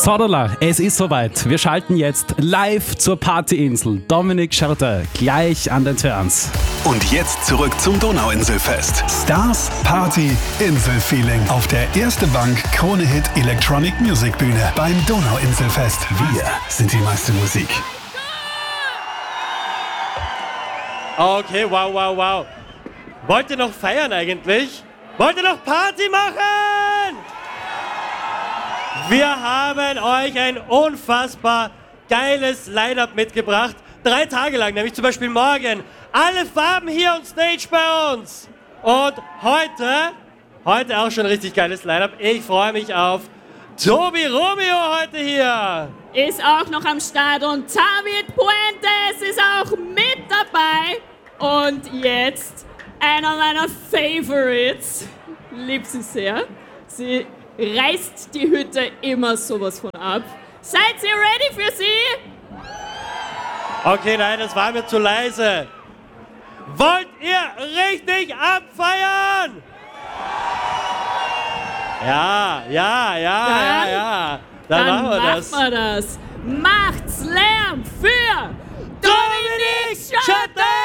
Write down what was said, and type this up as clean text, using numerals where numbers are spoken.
Sodala, es ist soweit. Wir schalten jetzt live zur Partyinsel. Dominic Chartin, gleich an den Turns. Und jetzt zurück zum Donauinselfest. Stars, Party, Inselfeeling auf der Erste Bank Krone Hit Electronic Music Bühne beim Donauinselfest. Wir sind die meiste Musik. Okay, wow. Wollt ihr noch feiern eigentlich? Wollt ihr noch Party machen? Wir haben euch ein unfassbar geiles Line-Up mitgebracht. 3 Tage lang, nämlich zum Beispiel morgen. Alle Farben hier on Stage bei uns. Und heute auch schon ein richtig geiles Line-Up. Ich freue mich auf Tobi Romeo heute hier. Ist auch noch am Start und David Puentes ist auch mit dabei. Und jetzt einer meiner Favorites. Lieb sie sehr. Sie reißt die Hütte immer sowas von ab. Seid ihr ready für sie? Okay, nein, das war mir zu leise. Wollt ihr richtig abfeiern? Ja. Dann machen wir das. Macht's Lärm für Dominic Chartin!